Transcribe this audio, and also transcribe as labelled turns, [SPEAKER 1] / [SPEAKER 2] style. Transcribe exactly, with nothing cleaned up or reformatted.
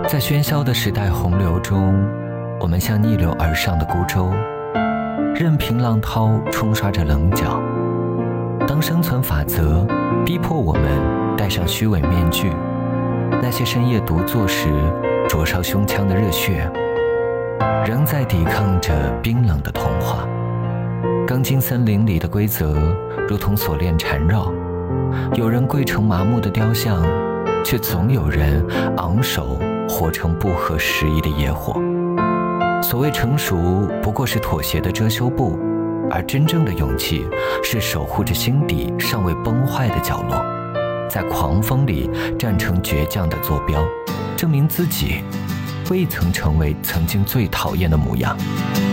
[SPEAKER 1] 在喧嚣的时代洪流中，我们像逆流而上的孤舟，任凭浪涛冲刷着棱角。当生存法则逼迫我们戴上虚伪面具，那些深夜独坐时灼烧胸腔的热血，仍在抵抗着冰冷的童话。钢筋森林里的规则如同锁链缠绕，有人跪成麻木的雕像，却总有人昂首活成不合时宜的野火。所谓成熟，不过是妥协的遮羞布，而真正的勇气是守护着心底尚未崩坏的角落，在狂风里站成倔强的坐标，证明自己未曾成为曾经最讨厌的模样。